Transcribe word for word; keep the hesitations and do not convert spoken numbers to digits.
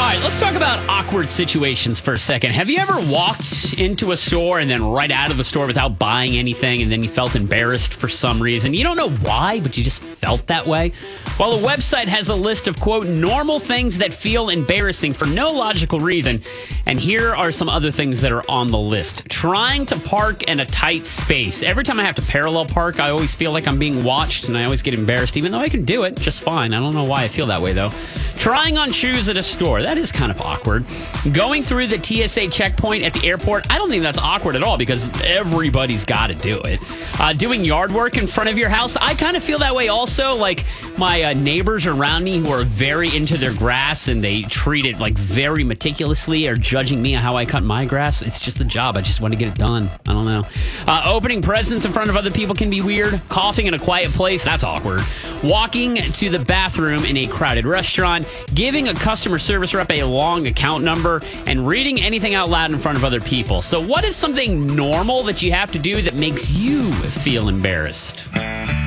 right, let's talk about awkward situations for a second. Have you ever walked into a store and then right out of the store without buying anything and then you felt embarrassed for some reason? You don't know why, but you just felt that way? Well, a website has a list of, quote, normal things that feel embarrassing for no logical reason. And here are some other things that are on the list. Trying to park in a tight space. Every time I have to parallel park, I always feel like I'm being watched and I always get embarrassed, even though I can do it just fine. I don't know why I feel that way, though. Trying on shoes at a store. That is kind of awkward. Going through the T S A checkpoint at the airport. I don't think that's awkward at all because everybody's got to do it. Uh, doing yard work in front of your house. I kind of feel that way also. Like my uh, neighbors around me who are very into their grass and they treat it like very meticulously are judging me on how I cut my grass. It's just a job. I just want to get it done. I don't know. Uh, opening presents in front of other people can be weird. Coughing in a quiet place. That's awkward. Walking to the bathroom in a crowded restaurant. Giving a customer service rep a long account number, and reading anything out loud in front of other people. So what is something normal that you have to do that makes you feel embarrassed?